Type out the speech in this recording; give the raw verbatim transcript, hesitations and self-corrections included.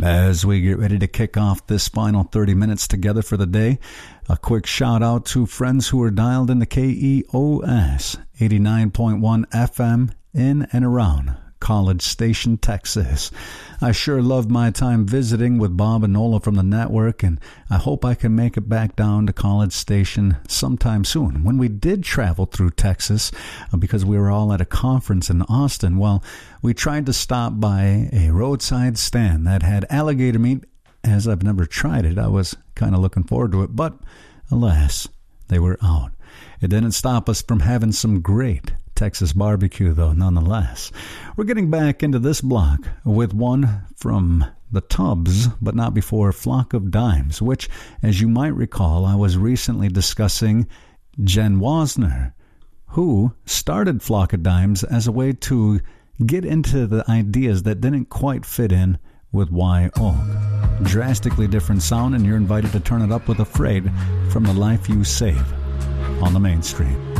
As we get ready to kick off this final thirty minutes together for the day, a quick shout out to friends who are dialed into K E O S eighty-nine point one F M in and around College Station, Texas. I sure loved my time visiting with Bob and Nola from the network, and I hope I can make it back down to College Station sometime soon. When we did travel through Texas, because we were all at a conference in Austin, well, we tried to stop by a roadside stand that had alligator meat. As I've never tried it, I was kind of looking forward to it, but alas, they were out. It didn't stop us from having some great Texas barbecue, though, nonetheless. We're getting back into this block with one from the Tubbs, but not before Flock of Dimes, which, as you might recall, I was recently discussing Jen Wasner, who started Flock of Dimes as a way to get into the ideas that didn't quite fit in with Wye Oak. Drastically different sound, and you're invited to turn it up with Afraid from the Life You Save on the mainstream.